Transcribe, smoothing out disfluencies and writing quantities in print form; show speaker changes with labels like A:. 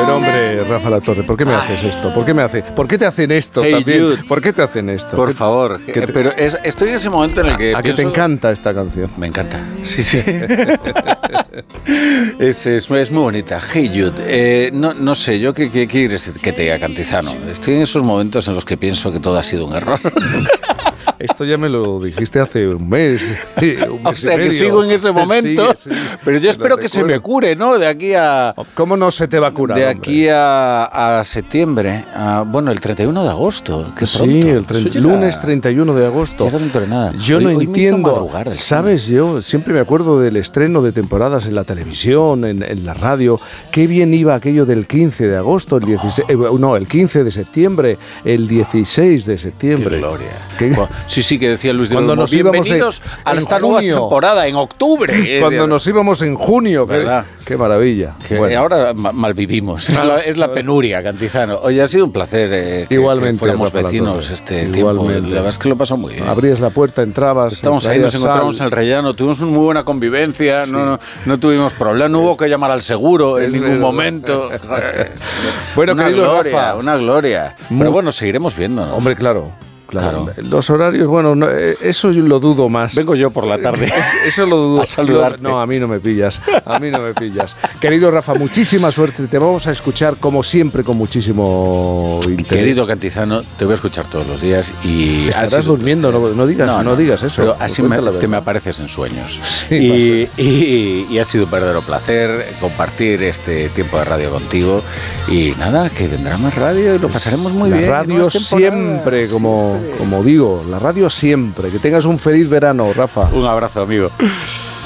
A: Pero hombre, Rafa Latorre, ¿por qué me haces esto? ¿Por qué te hacen esto también?
B: Jude.
A: ¿Por qué te hacen esto?
B: Por favor. Pero estoy en ese momento en el que
A: ¿A que te encanta esta canción?
B: Me encanta. Sí. es muy bonita. Hey Jude. No sé, yo qué quieres que te diga, Cantizano. Estoy en esos momentos en los que pienso que todo ha sido un error.
A: Esto ya me lo dijiste hace un mes.
B: O sea, que sigo en ese momento. Sí. Pero yo espero que se me cure, ¿no? De aquí a...
A: ¿Cómo no se te va a curar?
B: De aquí a septiembre. Bueno, el 31 de agosto. Qué pronto.
A: Sí, lunes 31 de agosto.
B: Llega dentro de nada.
A: Yo no entiendo. ¿Sabes? Yo siempre me acuerdo del estreno de temporadas en la televisión, en la radio. Qué bien iba aquello del 15 de agosto, el 16... el 15 de septiembre, el 16 de septiembre.
B: ¡Qué gloria! Sí, que decía Luis de
A: cuando
B: Olmo,
A: nos íbamos
B: bienvenidos a esta nueva temporada, en octubre.
A: Cuando nos íbamos en junio, qué maravilla.
B: Bueno. Ahora mal vivimos, es la penuria, Cantizano. Oye, ha sido un placer
A: igualmente,
B: que fuéramos vecinos tiempo. La verdad es que lo pasó muy bien.
A: Abrías la puerta, entrabas.
B: Estamos ahí, nos encontramos en el Rellano, tuvimos una muy buena convivencia, sí. no tuvimos problemas, no hubo que llamar al seguro en ningún momento.
A: Bueno, querido Rafa.
B: Una gloria. Pero bueno, seguiremos viéndonos.
A: Hombre, claro. Los horarios, bueno, eso yo lo dudo más.
B: Vengo yo por la tarde.
A: Eso lo dudo.
B: A saludarte.
A: No, a mí no me pillas. Querido Rafa, muchísima suerte. Te vamos a escuchar como siempre con muchísimo interés.
B: Querido Cantizano, te voy a escuchar todos los días y...
A: Estarás durmiendo, no digas eso.
B: Pero así te me apareces en sueños.
A: Sí,
B: y ha sido un verdadero placer compartir este tiempo de radio contigo. Y nada, que vendrá más radio y lo pasaremos muy bien.
A: La radio siempre, como digo, la radio siempre. Que tengas un feliz verano, Rafa.
B: Un abrazo, amigo.